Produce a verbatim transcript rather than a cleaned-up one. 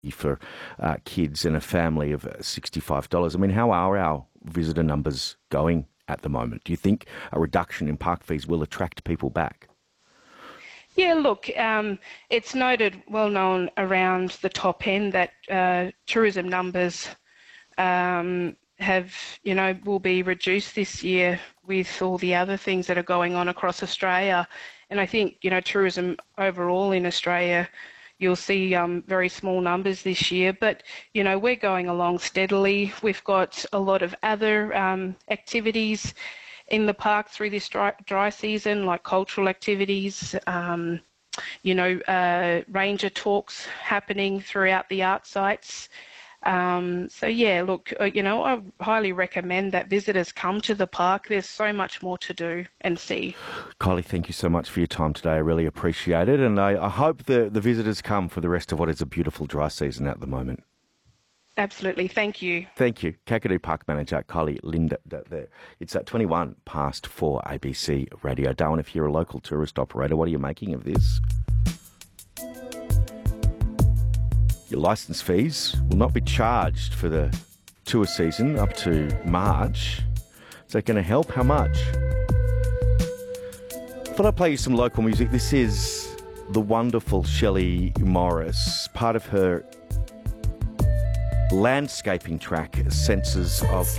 for uh, kids and a family of sixty-five dollars. I mean, how are our visitor numbers going at the moment? Do you think a reduction in park fees will attract people back? Yeah, look, um, it's noted, well known around the top end that uh, tourism numbers um, have, you know, will be reduced this year with all the other things that are going on across Australia. And I think, you know, tourism overall in Australia, you'll see um, very small numbers this year. But, you know, we're going along steadily. We've got a lot of other um, activities in the park through this dry, dry season, like cultural activities, um, you know, uh, ranger talks happening throughout the art sites. Um, so, yeah, look, uh, you know, I highly recommend that visitors come to the park. There's so much more to do and see. Kylie, thank you so much for your time today. I really appreciate it. And I, I hope the, the visitors come for the rest of what is a beautiful dry season at the moment. Absolutely. Thank you. Thank you. Kakadu Park Manager Kylie Linda there. It's at twenty-one past four A B C Radio. Darwin, if you're a local tourist operator, what are you making of this? Your licence fees will not be charged for the tour season up to March. Is that going to help? How much? I thought I'd play you some local music. This is the wonderful Shelley Morris, part of her landscaping track, Senses of